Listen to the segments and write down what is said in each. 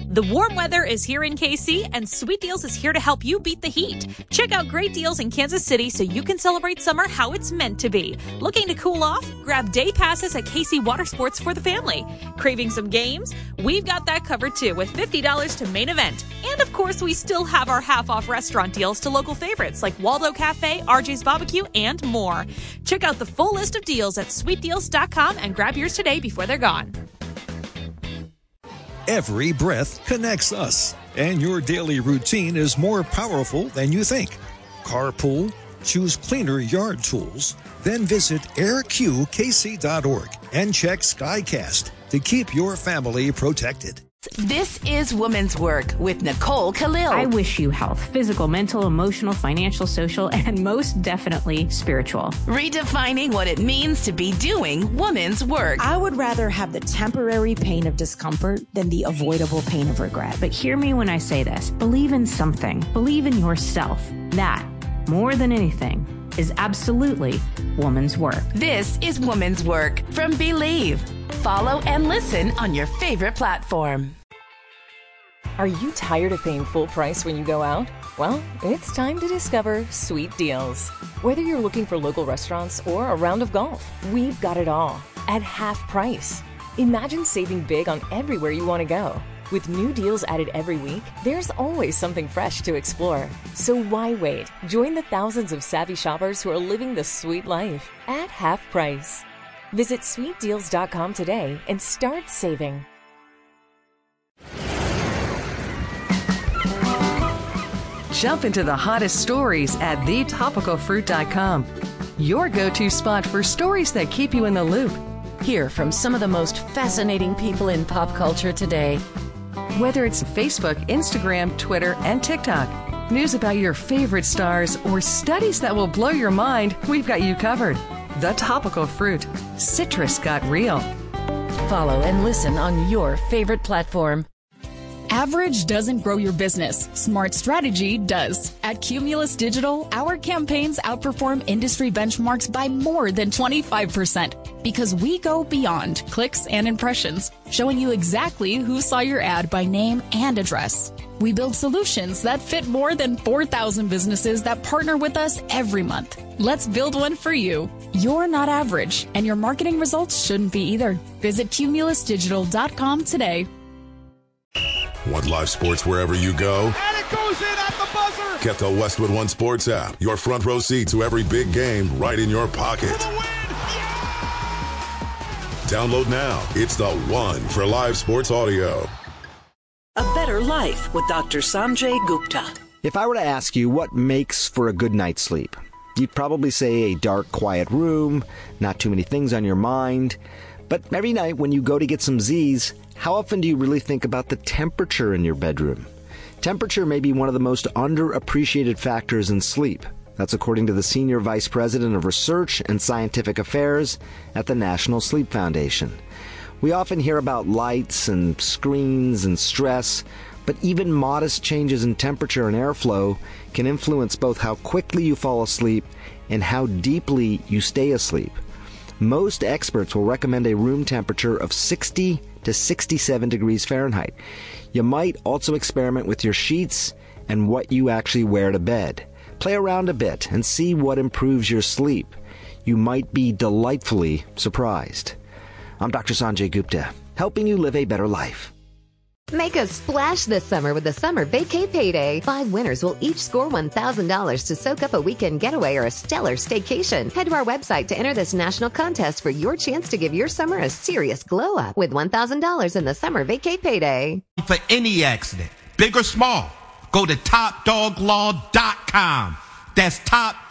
The warm weather is here in KC, and Sweet Deals is here to help you beat the heat. Check out great deals in Kansas City so you can celebrate summer how it's meant to be. Looking to cool off? Grab day passes at KC Water Sports for the family. Craving some games? We've got that covered too with $50 to main event. And of course, we still have our half-off restaurant deals to local favorites like Waldo Cafe, RJ's Barbecue, and more. Check out the full list of deals at sweetdeals.com and grab yours today before they're gone. Every breath connects us, and your daily routine is more powerful than you think. Carpool, choose cleaner yard tools, then visit airqkc.org and check SkyCast to keep your family protected. This is Women's Work with Nicole Khalil. I wish you health, physical, mental, emotional, financial, social, and most definitely spiritual. Redefining what it means to be doing women's work. I would rather have the temporary pain of discomfort than the avoidable pain of regret. But hear me when I say this. Believe in something. Believe in yourself. That, more than anything, is absolutely woman's work. This is Women's Work from Believe. Follow and listen on your favorite platform. Are you tired of paying full price when you go out? Well, it's time to discover Sweet Deals. Whether you're looking for local restaurants or a round of golf, we've got it all at half price. Imagine saving big on everywhere you want to go. With new deals added every week, there's always something fresh to explore. So why wait? Join the thousands of savvy shoppers who are living the sweet life at half price. Visit sweetdeals.com today and start saving. Jump into the hottest stories at thetopicalfruit.com. Your go-to spot for stories that keep you in the loop. Hear from some of the most fascinating people in pop culture today. Whether it's Facebook, Instagram, Twitter, and TikTok, news about your favorite stars, or studies that will blow your mind, we've got you covered. The Topical Fruit. Citrus got real. Follow and listen on your favorite platform. Average doesn't grow your business. Smart strategy does. At Cumulus Digital, our campaigns outperform industry benchmarks by more than 25% because we go beyond clicks and impressions, showing you exactly who saw your ad by name and address. We build solutions that fit more than 4,000 businesses that partner with us every month. Let's build one for you. You're not average, and your marketing results shouldn't be either. Visit cumulusdigital.com today. Want live sports wherever you go? And it goes in at the buzzer! Get the Westwood One Sports app. Your front row seat to every big game right in your pocket. Download now. It's the one for live sports audio. A Better Life with Dr. Sanjay Gupta. If I were to ask you what makes for a good night's sleep, you'd probably say a dark, quiet room, not too many things on your mind. But every night when you go to get some Z's, how often do you really think about the temperature in your bedroom? Temperature may be one of the most underappreciated factors in sleep. That's according to the Senior Vice President of Research and Scientific Affairs at the National Sleep Foundation. We often hear about lights and screens and stress, but even modest changes in temperature and airflow can influence both how quickly you fall asleep and how deeply you stay asleep. Most experts will recommend a room temperature of 60 to 67 degrees Fahrenheit. You might also experiment with your sheets and what you actually wear to bed. Play around a bit and see what improves your sleep. You might be delightfully surprised. I'm Dr. Sanjay Gupta, helping you live a better life. Make a splash this summer with the Summer Vacay Payday. 5 winners will each score $1,000 to soak up a weekend getaway or a stellar staycation. Head to our website to enter this national contest for your chance to give your summer a serious glow up with $1,000 in the Summer Vacay Payday. For any accident, big or small, go to TopDogLaw.com. That's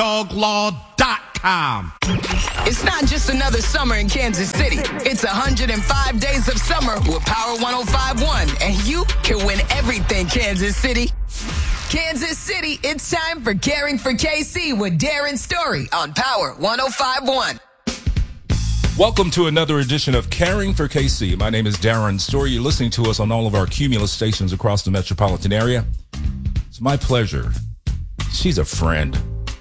TopDogLaw.com. It's not just another summer in Kansas City. It's 105 days of summer with Power 105.1, and you can win everything, Kansas City. Kansas City, it's time for Caring for KC with Darren Story on Power 105.1. Welcome to another edition of Caring for KC. My name is Darren Story. You're listening to us on all of our Cumulus stations across the metropolitan area. It's my pleasure. She's a friend.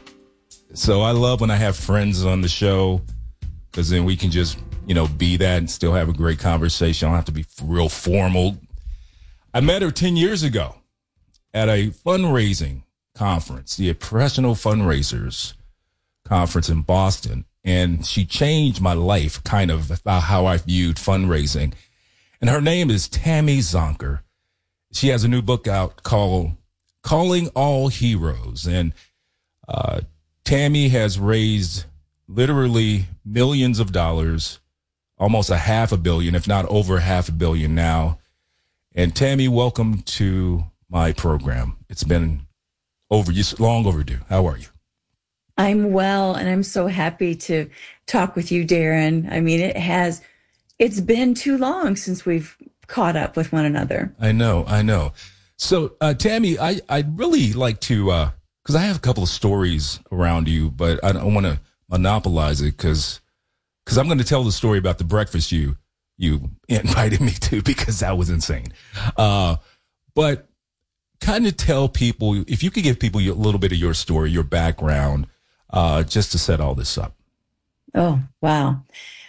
So I love when I have friends on the show because then we can just, be that and still have a great conversation. I don't have to be real formal. I met her 10 years ago at a fundraising conference, the Professional Fundraisers Conference in Boston. And she changed my life, kind of about how I viewed fundraising. And her name is Tammy Zonker. She has a new book out called Calling All Heroes. And Tammy has raised literally millions of dollars, almost $500 million, if not over $500 million now. And Tammy, welcome to my program. It's been long overdue. How are you? I'm well, and I'm so happy to talk with you, Darren. I mean, it's been too long since we've caught up with one another. I know. So, Tammy, I'd really like to, because I have a couple of stories around you, but I don't want to monopolize it because I'm going to tell the story about the breakfast you invited me to, because that was insane. But kind of tell people, if you could give people a little bit of your story, your background, just to set all this up. Oh, wow.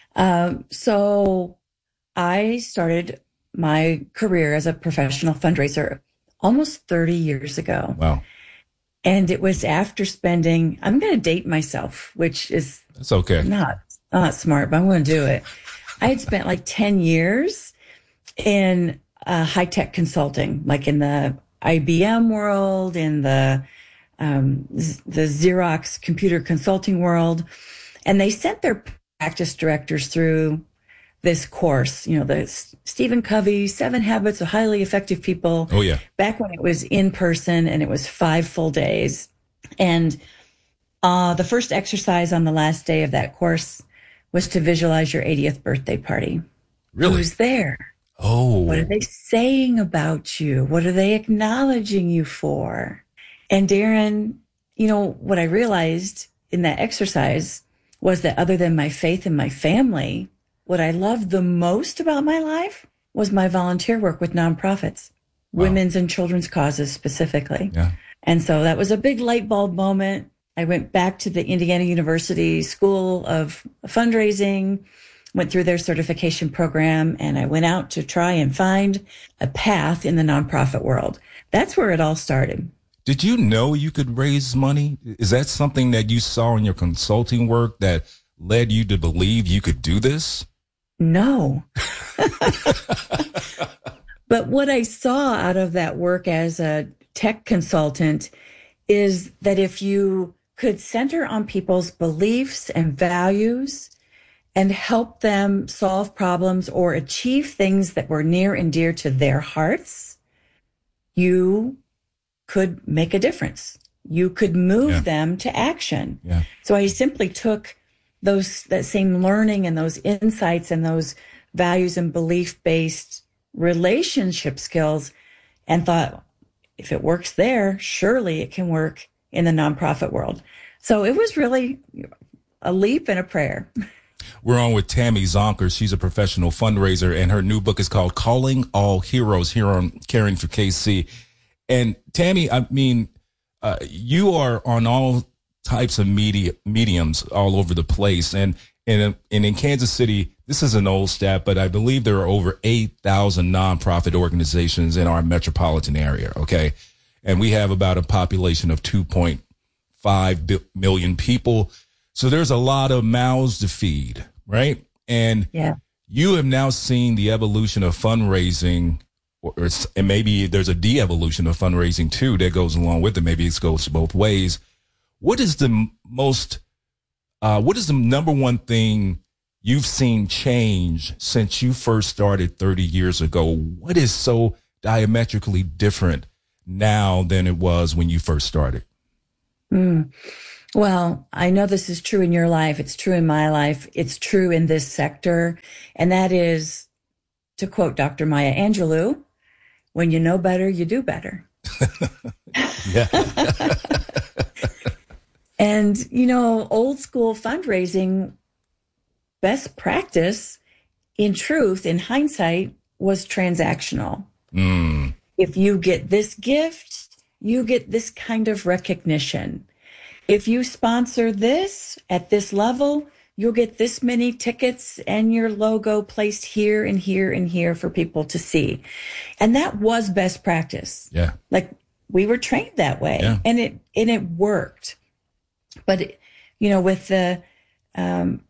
So I started my career as a professional fundraiser almost 30 years ago. Wow. And it was after spending, I'm going to date myself, which is that's okay. Not smart, but I'm going to do it. I had spent like 10 years in high-tech consulting, like in the IBM world, in the Xerox computer consulting world. And they sent their practice directors through this course, the Stephen Covey, 7 Habits of Highly Effective People. Oh, yeah. Back when it was in person and it was 5 full days. And the first exercise on the last day of that course was to visualize your 80th birthday party. Really? Who's there? Oh. What are they saying about you? What are they acknowledging you for? And Darren, what I realized in that exercise was that other than my faith and my family, what I loved the most about my life was my volunteer work with nonprofits, women's and children's causes specifically. Yeah. And so that was a big light bulb moment. I went back to the Indiana University School of Fundraising, went through their certification program, and I went out to try and find a path in the nonprofit world. That's where it all started. Did you know you could raise money? Is that something that you saw in your consulting work that led you to believe you could do this? No. But what I saw out of that work as a tech consultant is that if you could center on people's beliefs and values and help them solve problems or achieve things that were near and dear to their hearts, you could make a difference. You could move them to action. Yeah. So I simply took that same learning and those insights and those values and belief-based relationship skills and thought, if it works there, surely it can work in the nonprofit world. So it was really a leap and a prayer. We're on with Tammy Zonker. She's a professional fundraiser, and her new book is called Calling All Heroes, here on Caring for KC. And Tammy, I mean, you are on all types of mediums all over the place. And in Kansas City, this is an old stat, but I believe there are over 8,000 nonprofit organizations in our metropolitan area. Okay. And we have about a population of 2.5 million people. So there's a lot of mouths to feed, right? And you have now seen the evolution of fundraising, and maybe there's a de-evolution of fundraising too that goes along with it. Maybe it goes both ways. What is the number one thing you've seen change since you first started 30 years ago? What is so diametrically different now than it was when you first started? Well, I know this is true in your life. It's true in my life. It's true in this sector. And that is, to quote Dr. Maya Angelou, when you know better, you do better. And, old school fundraising, best practice, in truth, in hindsight, was transactional. If you get this gift, you get this kind of recognition. If you sponsor this at this level, you'll get this many tickets and your logo placed here and here and here for people to see. And that was best practice. Yeah. Like we were trained that way, and it worked. But, with the